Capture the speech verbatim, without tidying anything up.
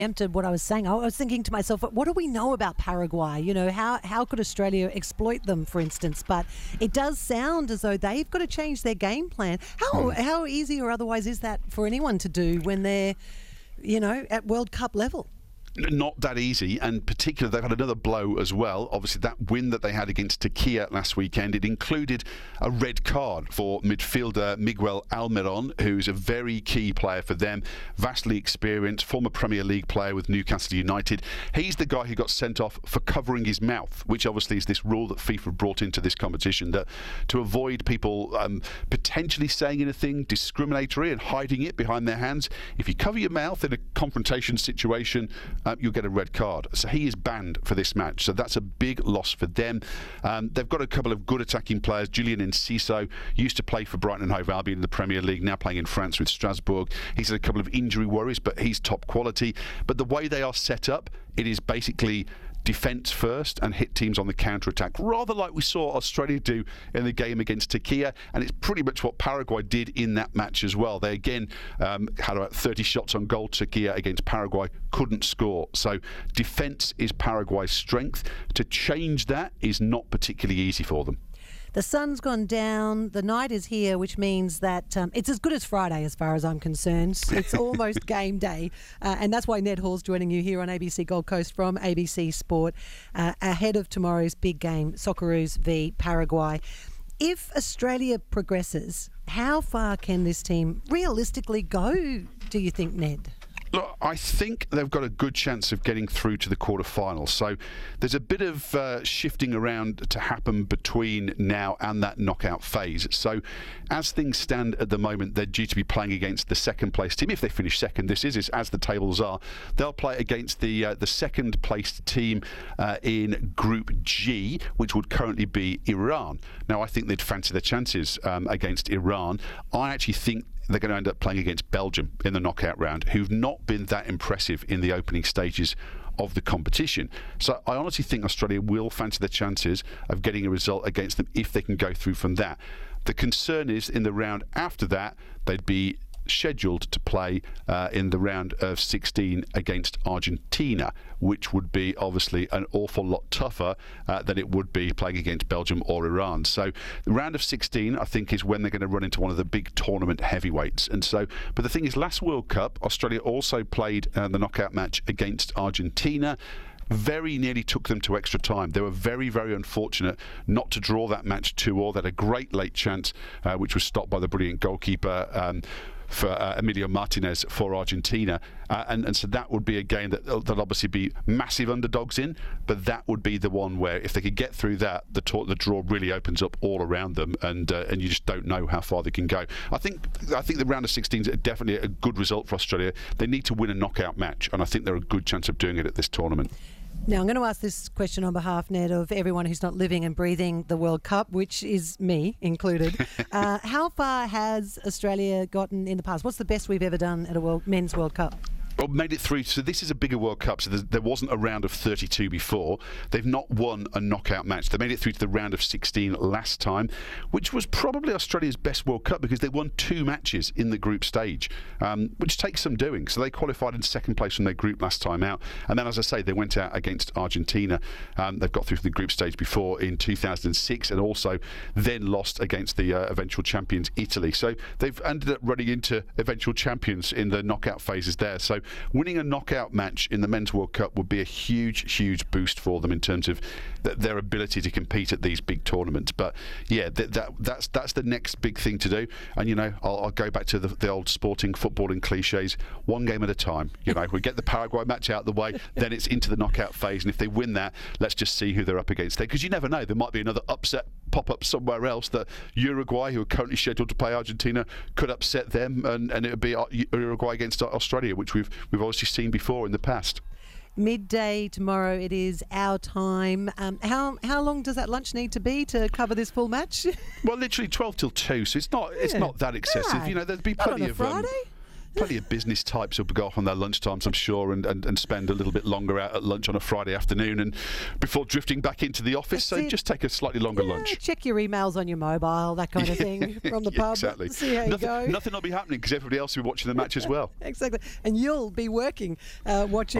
preempted what I was saying. I was thinking to myself, what do we know about Paraguay? You know, how, how could Australia exploit them, for instance? But it does sound as though they've got to change their game plan. How mm. how easy or otherwise is that for anyone to do when they're, you know, at World Cup level? Not that easy, and particularly they've had another blow as well. Obviously, that win that they had against Turkey last weekend, it included a red card for midfielder Miguel Almiron, who's a very key player for them, vastly experienced, former Premier League player with Newcastle United. He's the guy who got sent off for covering his mouth, which obviously is this rule that FIFA brought into this competition, that to avoid people um, potentially saying anything discriminatory and hiding it behind their hands. If you cover your mouth in a confrontation situation, Um, you'll get a red card. So he is banned for this match. So that's a big loss for them. Um, they've got a couple of good attacking players. Julian Enciso used to play for Brighton and Hove Albion in the Premier League, now playing in France with Strasbourg. He's had a couple of injury worries, but he's top quality. But the way they are set up, it is basically defence first and hit teams on the counter-attack, rather like we saw Australia do in the game against Turkey, and it's pretty much what Paraguay did in that match as well. They again um, had about thirty shots on goal. Turkey against Paraguay couldn't score. So defence is Paraguay's strength. To change that is not particularly easy for them. The sun's gone down, the night is here, which means that um, it's as good as Friday as far as I'm concerned. It's almost game day, uh, and that's why Ned Hall's joining you here on A B C Gold Coast from A B C Sport, uh, ahead of tomorrow's big game, Socceroos v Paraguay. If Australia progresses, how far can this team realistically go, do you think, Ned? Look, I think they've got a good chance of getting through to the quarterfinals. So there's a bit of uh, shifting around to happen between now and that knockout phase. So as things stand at the moment, they're due to be playing against the second place team. If they finish second, this is, is as the tables are. They'll play against the uh, the second placed team uh, in Group G, which would currently be Iran. Now, I think they'd fancy their chances um, against Iran. I actually think they're going to end up playing against Belgium in the knockout round, who've not been that impressive in the opening stages of the competition. So I honestly think Australia will fancy their chances of getting a result against them if they can go through from that. The concern is in the round after that, they'd be scheduled to play uh, in the round of sixteen against Argentina, which would be obviously an awful lot tougher uh, than it would be playing against Belgium or Iran. So the round of sixteen, I think, is when they're going to run into one of the big tournament heavyweights. And so, but the thing is, last World Cup, Australia also played uh, the knockout match against Argentina. Very nearly took them to extra time. They were very, very unfortunate not to draw that match two all. They had a great late chance, uh, which was stopped by the brilliant goalkeeper um, for uh, Emilio Martinez for Argentina. Uh, and, and so that would be a game that they'll obviously be massive underdogs in, but that would be the one where if they could get through that, the, ta- the draw really opens up all around them, and uh, and you just don't know how far they can go. I think I think the round of sixteen is definitely a good result for Australia. They need to win a knockout match, and I think they're a good chance of doing it at this tournament. Now, I'm going to ask this question on behalf, Ned, of everyone who's not living and breathing the World Cup, which is me included. uh, how far has Australia gotten in the past? What's the best we've ever done at a World, men's World Cup? Well, made it through. So this is a bigger World Cup. So there wasn't a round of thirty-two before. They've not won a knockout match. They made it through to the round of sixteen last time, which was probably Australia's best World Cup because they won two matches in the group stage, um, which takes some doing. So they qualified in second place from their group last time out. And then, as I say, they went out against Argentina. Um, they've got through to the group stage before in two thousand six and also then lost against the uh, eventual champions, Italy. So they've ended up running into eventual champions in the knockout phases there. So winning a knockout match in the Men's World Cup would be a huge, huge boost for them in terms of th- their ability to compete at these big tournaments. But yeah, th- that that's that's the next big thing to do. And you know, I'll, I'll go back to the, the old sporting footballing cliches: one game at a time. You know, we get the Paraguay match out of the way, then it's into the knockout phase. And if they win that, let's just see who they're up against there, because you never know, there might be another upset pop up somewhere else that Uruguay, who are currently scheduled to play Argentina, could upset them, and, and it would be Uruguay against Australia, which we've we've obviously seen before in the past. Midday tomorrow, it is our time. Um, how how long does that lunch need to be to cover this full match? Well, literally twelve till two, so it's not yeah. it's not that excessive. No. You know, there'd be Not plenty on a of Friday. Um, plenty of business types who'll go off on their lunchtimes, I'm sure, and, and, and spend a little bit longer out at lunch on a Friday afternoon and before drifting back into the office. That's so it. just take a slightly longer Yeah, lunch. check your emails on your mobile, that kind of thing, from the Yeah, pub. exactly. See how you nothing, go. Nothing will be happening because everybody else will be watching the match as well. Exactly. And you'll be working, uh, watching